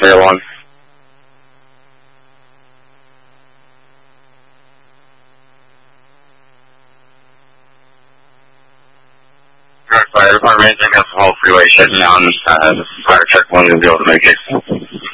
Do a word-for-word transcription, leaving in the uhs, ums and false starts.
three one. Fire department, I got the whole freeway shutting down. Uh, fire truck one will be able to make it.